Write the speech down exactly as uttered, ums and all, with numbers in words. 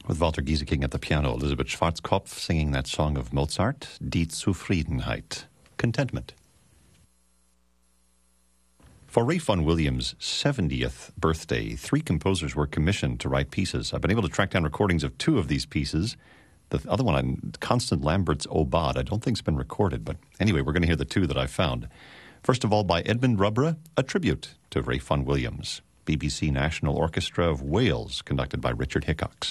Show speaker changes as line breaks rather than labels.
with Walter Gieseking at the piano, Elizabeth Schwarzkopf singing that song of Mozart, Die Zufriedenheit, contentment. For Ralph Vaughan Williams' seventieth birthday, three composers were commissioned to write pieces. I've been able to track down recordings of two of these pieces. The other one, Constant Lambert's Aubade, I don't think it's been recorded, but anyway, we're going to hear the two that I found. First of all, by Edmund Rubbra, a tribute to Ralph Vaughan Williams, B B C National Orchestra of Wales, conducted by Richard Hickox.